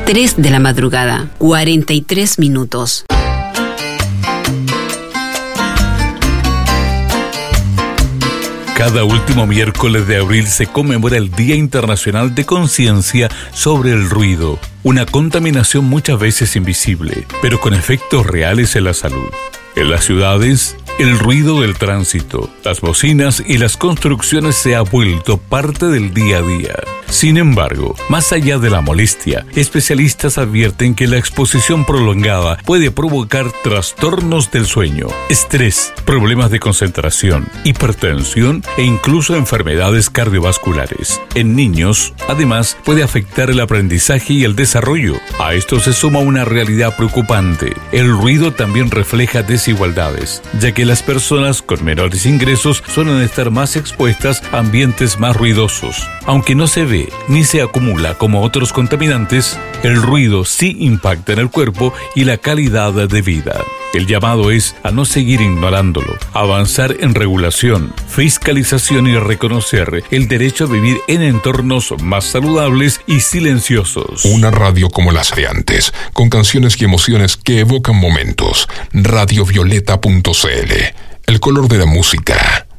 3 de la madrugada, 43 minutos. Cada último miércoles de abril se conmemora el Día Internacional de Conciencia sobre el Ruido, una contaminación muchas veces invisible, pero con efectos reales en la salud. En las ciudades, el ruido del tránsito, las bocinas y las construcciones se ha vuelto parte del día a día. Sin embargo, más allá de la molestia, especialistas advierten que la exposición prolongada puede provocar trastornos del sueño, estrés, problemas de concentración, hipertensión e incluso enfermedades cardiovasculares. En niños, además, puede afectar el aprendizaje y el desarrollo. A esto se suma una realidad preocupante. El ruido también refleja desigualdades, ya que las personas con menores ingresos suelen estar más expuestas a ambientes más ruidosos. Aunque no se ve ni se acumula como otros contaminantes, el ruido sí impacta en el cuerpo y la calidad de vida. El llamado es a no seguir ignorándolo, avanzar en regulación, fiscalización y reconocer el derecho a vivir en entornos más saludables y silenciosos. Una radio como las de antes, con canciones y emociones que evocan momentos. Radiovioleta.cl, el color de la música.